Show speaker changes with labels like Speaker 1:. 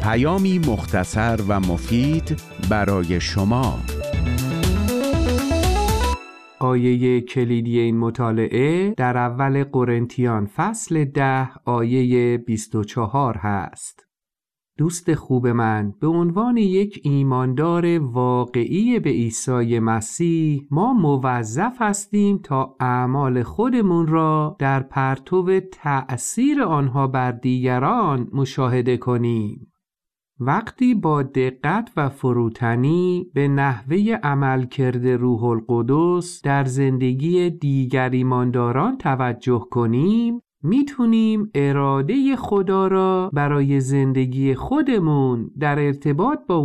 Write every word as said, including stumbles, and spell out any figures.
Speaker 1: پیامی مختصر و مفید برای شما.
Speaker 2: آیه کلیدی این مطالعه در اول قرنتیان فصل ده آیه بیست و چهار هست. دوست خوب من، به عنوان یک ایماندار واقعی به عیسی مسیح ما موظف هستیم تا اعمال خودمون را در پرتو تأثیر آنها بر دیگران مشاهده کنیم. وقتی با دقت و فروتنی به نحوه عملکرد روح القدس در زندگی دیگر ایمانداران توجه کنیم، میتونیم اراده خدا را برای زندگی خودمون در ارتباط با